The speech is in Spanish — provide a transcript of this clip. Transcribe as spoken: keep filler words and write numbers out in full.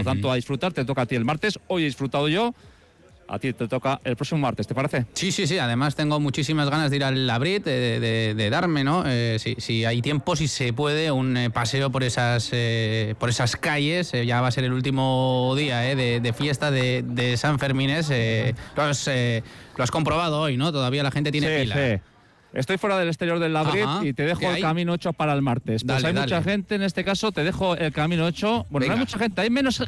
lo tanto, a disfrutar. Te toca a ti el martes. Hoy he disfrutado yo. A ti te toca el próximo martes, ¿te parece? Sí, sí, sí. Además tengo muchísimas ganas de ir al Labrit, de, de, de darme, ¿no? Eh, si, si hay tiempo, si se puede, un eh, paseo por esas eh, por esas calles. Eh, ya va a ser el último día eh, de, de fiesta de, de San Fermines. Eh, lo, has, eh, lo has comprobado hoy, ¿no? Todavía la gente tiene sí, pila. Sí. Estoy fuera del exterior del Labrit y te dejo el camino hecho para el martes. Pues dale, hay dale. mucha gente, en este caso te dejo el camino hecho. Bueno, Venga. No hay mucha gente, hay menos